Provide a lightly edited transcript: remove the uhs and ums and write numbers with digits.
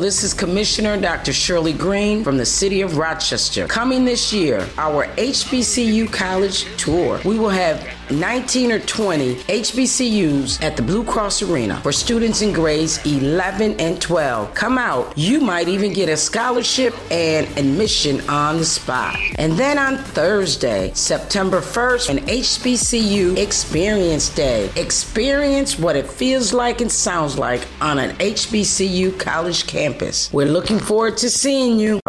this is Commissioner Dr. Shirley Green from the City of Rochester. Coming this year, our HBCU College Tour. We will have 19 or 20 HBCUs at the Blue Cross Arena for students in grades 11 and 12. Come out. You might even get a scholarship and admission on the spot. And then on Thursday, September 1st, an HBCU Experience Day. Experience what it feels like and sounds like on an HBCU college campus. We're looking forward to seeing you.